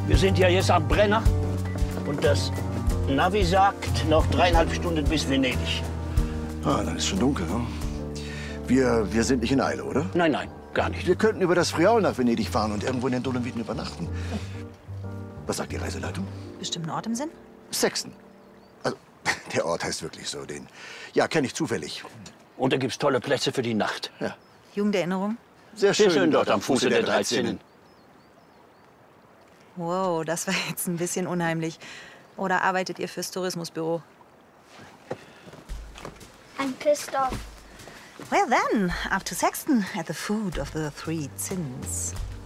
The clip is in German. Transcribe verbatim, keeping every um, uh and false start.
Wir sind ja jetzt am Brenner und das Navi sagt, noch dreieinhalb Stunden bis Venedig. Ah, dann ist schon dunkel, ne? Wir, wir sind nicht in Eile, oder? Nein, nein, gar nicht. Wir könnten über das Friaul nach Venedig fahren und irgendwo in den Dolomiten übernachten. Was sagt die Reiseleitung? Bestimmt ein Ort im Sinn? Sexton. Also, der Ort heißt wirklich so. Den, ja, kenne ich zufällig. Und da gibt's tolle Plätze für die Nacht. Ja. Jugenderinnerung? Sehr Sehr schön dort am Fuße der Dreizinnen. Wow, das war jetzt ein bisschen unheimlich. Oder arbeitet ihr fürs Tourismusbüro? I'm pissed off. Well then, up to Sexton at the foot of the three Zins.